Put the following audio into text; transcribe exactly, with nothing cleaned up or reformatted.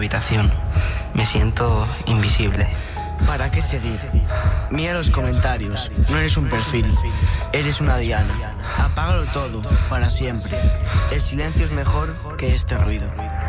habitación. Me siento invisible. ¿Para qué seguir? Mira los comentarios. No eres un perfil. Eres una diana. Apágalo todo, para siempre. El silencio es mejor que este ruido.